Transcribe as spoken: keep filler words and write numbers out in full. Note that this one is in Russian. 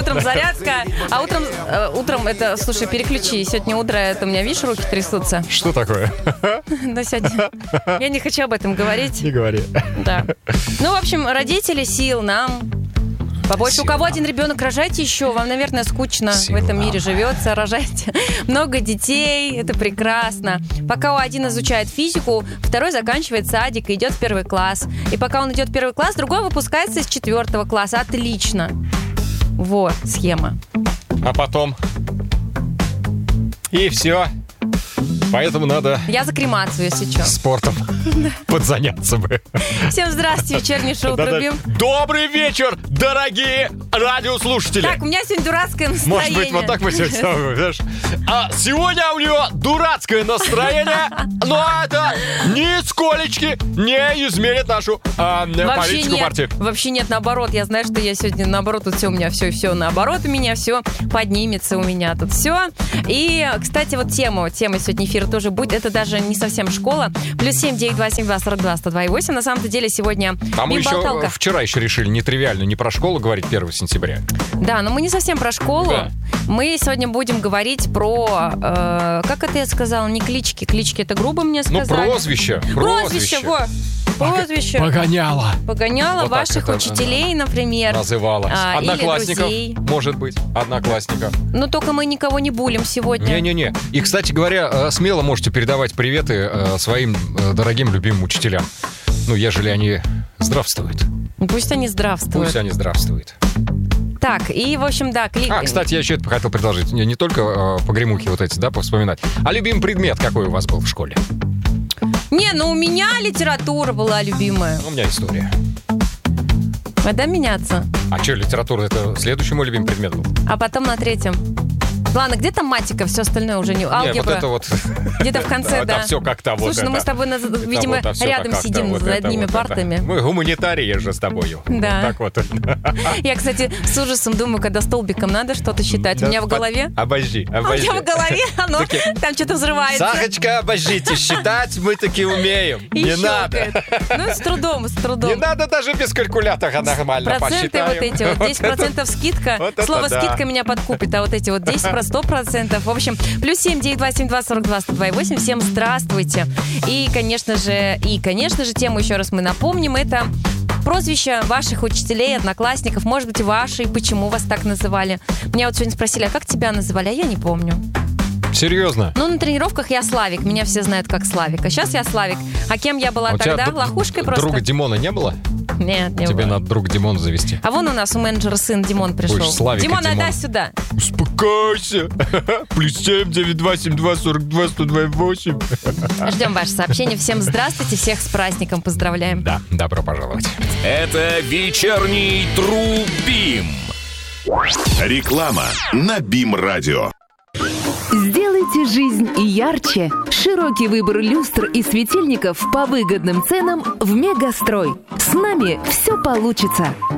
Утром зарядка, а утром, э, утром это, слушай, переключи, сегодня утро, это у меня, видишь, руки трясутся. Что такое? Да, сегодня. Я не хочу об этом говорить. Не говори. Да. Ну, в общем, родители, сил нам. Побольше. Сила. У кого один ребенок, рожайте еще. Вам, наверное, скучно Сила. В этом мире живется. Рожайте много детей. Это прекрасно. Пока один изучает физику, второй заканчивает садик и идет в первый класс. И пока он идет в первый класс, другой выпускается из четвертого класса. Отлично. Вот схема. А потом? И все. Поэтому надо... Я за кремацию, если что. Спортом подзаняться бы. Всем здравствуйте, вечернее шоу «Трубим». Добрый вечер, дорогие радиослушатели. Так, у меня сегодня дурацкое настроение. Может быть, вот так мы сегодня, знаешь. А сегодня у него дурацкое настроение, но это нисколечки не изменит нашу а, политику нет, партии. Вообще нет, наоборот. Я знаю, что я сегодня, наоборот, тут все у меня все, все наоборот у меня, все поднимется у меня тут все. И, кстати, вот тема, тема сегодня эфира тоже будет. Это даже не совсем школа. Плюс семь девять два семь два сорок два сто два и восемь. На самом-то деле сегодня а мы еще вчера еще решили нетривиально не про школу говорить первого сентября. Да, но мы не совсем про школу. Да. Мы сегодня будем говорить про... Э, как это я сказала? Не клички. Клички это грубо мне сказали. Ну, прозвище. Прозвище, во. Прозвище. Погоняла. Погоняла вот ваших учителей, например. Называлась. А, одноклассников, или друзей. Может быть. Одноклассников. Но только мы никого не булим сегодня. Не-не-не. И, кстати говоря, смело можете передавать приветы своим дорогим, любимым учителям. Ну, ежели они здравствуют. Пусть они здравствуют. Пусть они здравствуют. Так, и, в общем, да... Кли... А, кстати, я еще это хотел предложить. Не, не только э, погремухи вот эти, да, повспоминать. А любимый предмет какой у вас был в школе? Не, ну у меня литература была любимая. У меня история. Надо меняться. А что, литература, это следующий мой любимый предмет был? А потом на третьем. Ладно, где там матика, все остальное уже не... Алгебра. Не, вот это вот... Где-то в конце, да. Это все как-то вот. Слушай, ну мы с тобой, видимо, рядом сидим за одними партами. Мы гуманитарии же с тобою. Да. Так вот. Я, кстати, с ужасом думаю, когда столбиком надо что-то считать. У меня в голове... Обожди, обожди. У меня в голове оно там что-то взрывается. Сахочка, обождите, считать мы таки умеем. Не надо. Ну, с трудом, с трудом. Не надо даже без калькулятора нормально посчитаем. Проценты вот эти вот, десять процентов скидка. Слово скидка меня подкупит, а вот эти вот десять процентов, сто процентов. В общем, плюс семь девять два семь два сорок два сто два и восемь. Всем здравствуйте. И, конечно же, и, конечно же, тему еще раз мы напомним. Это прозвища ваших учителей, одноклассников, может быть, ваши, и почему вас так называли. Меня вот сегодня спросили, а как тебя называли? А я не помню. Серьезно? Ну, на тренировках я Славик. Меня все знают как Славик. А сейчас я Славик. А кем я была а тогда? Д- Лохушкой просто. Друга Димона не было? Нет, не Тебе было. надо друга Димона завести. А вон у нас у менеджера сын Димон пришел. Ой, Славик, Димон, Димон. отдай сюда. Успокойся. Плюс семь девять два семь два сорок два сто два восемь. Ждем ваше сообщение. Всем здравствуйте. Всех с праздником поздравляем. Да, добро пожаловать. Это вечерний Трубим. Реклама на БИМ-радио. Сделайте жизнь ярче. Широкий выбор люстр и светильников по выгодным ценам в Мегастрой. С нами все получится.